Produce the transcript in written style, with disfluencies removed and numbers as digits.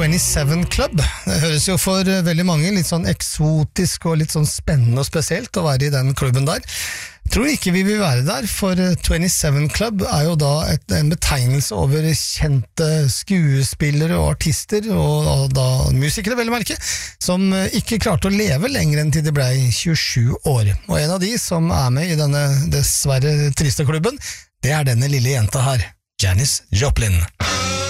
27 Club. Det høres jo for veldig mange litt sånn eksotisk og litt sånn spennende og spesielt å være i den klubben der. Jeg tror ikke vi vil være der, for 27 Club er jo da en betegnelse over kjente skuespillere og artister, og da musikere vel å merke, som ikke klarte å leve lenger enn til de ble 27 år. Og en av de som er med i denne dessverre triste klubben, det er denne lille jenta her, Janis Joplin.